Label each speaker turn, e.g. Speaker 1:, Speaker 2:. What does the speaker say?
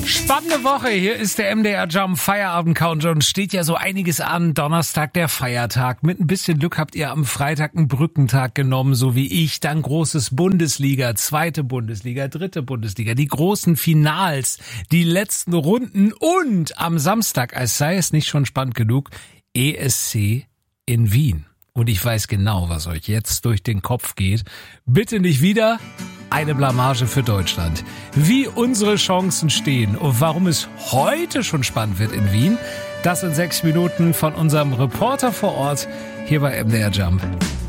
Speaker 1: Spannende Woche, hier ist der MDR Jump Feierabend Countdown. Steht ja so einiges an. Donnerstag der Feiertag. Mit ein bisschen Glück habt ihr am Freitag einen Brückentag genommen, so wie ich. Dann großes Bundesliga, zweite Bundesliga, dritte Bundesliga, die großen Finals, die letzten Runden und am Samstag, als sei es nicht schon spannend genug, ESC in Wien. Und ich weiß genau, was euch jetzt durch den Kopf geht. Bitte nicht wieder eine Blamage für Deutschland. Wie unsere Chancen stehen und warum es heute schon spannend wird in Wien, das in 6 Minuten von unserem Reporter vor Ort hier bei MDR Jump.